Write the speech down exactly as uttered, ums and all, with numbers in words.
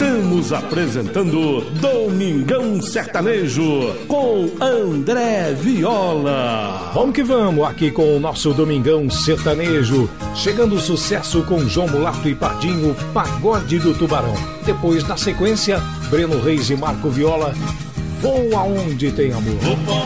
Estamos apresentando Domingão Sertanejo com André Viola. Vamos que vamos aqui com o nosso Domingão Sertanejo. Chegando o sucesso com João Mulato e Pardinho, Pagode do Tubarão. Depois, na sequência, Breno Reis e Marco Viola, Vou Aonde Tem Amor.